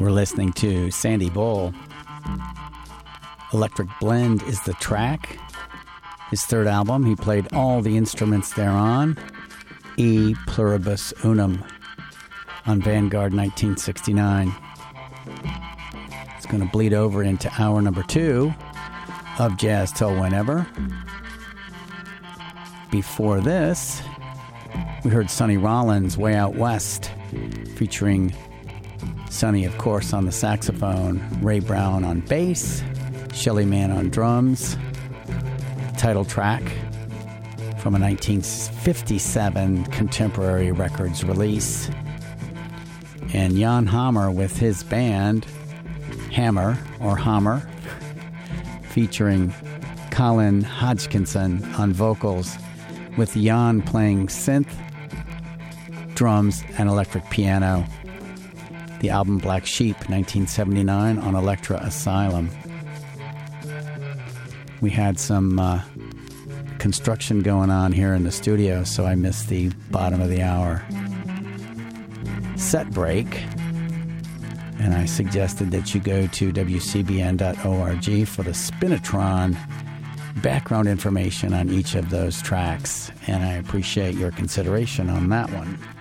We're listening to Sandy Bull. Electric Blend is the track. His third album, he played all the instruments thereon. E Pluribus Unum on Vanguard 1969. It's going to bleed over into hour number 2 of Jazz Till Whenever. Before this, we heard Sonny Rollins' Way Out West, featuring Sonny, of course, on the saxophone, Ray Brown on bass, Shelly Manne on drums. Title track from a 1957 Contemporary Records release. And Jan Hammer with his band, Hammer, or Hammer, featuring Colin Hodgkinson on vocals, with Jan playing synth, drums, and electric piano. The album Black Sheep, 1979, on Elektra Asylum. We had some construction going on here in the studio, so I missed the bottom of the hour set break. And I suggested that you go to WCBN.org for the Spinitron background information on each of those tracks. And I appreciate your consideration on that one.